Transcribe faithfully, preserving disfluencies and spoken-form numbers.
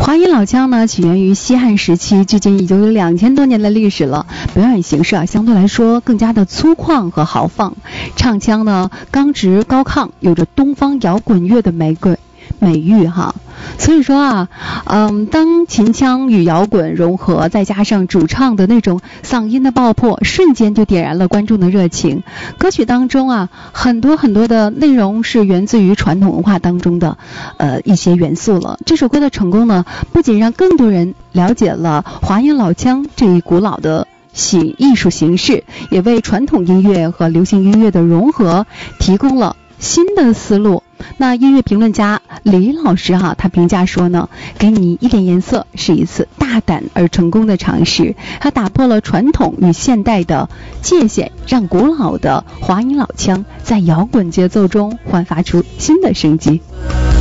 华阴老腔呢，起源于西汉时期，距今已经有两千多年的历史了。表演形式啊，相对来说更加的粗犷和豪放，唱腔呢刚直高亢，有着东方摇滚乐的玫瑰美誉哈。所以说啊，嗯，当秦腔与摇滚融合，再加上主唱的那种嗓音的爆破，瞬间就点燃了观众的热情。歌曲当中啊，很多很多的内容是源自于传统文化当中的呃一些元素了。这首歌的成功呢，不仅让更多人了解了华阴老腔这一古老的形艺术形式，也为传统音乐和流行音乐的融合提供了新的思路。那音乐评论家李老师哈、啊，他评价说呢，给你一点颜色是一次大胆而成功的尝试，它打破了传统与现代的界限，让古老的华阴老腔在摇滚节奏中焕发出新的生机。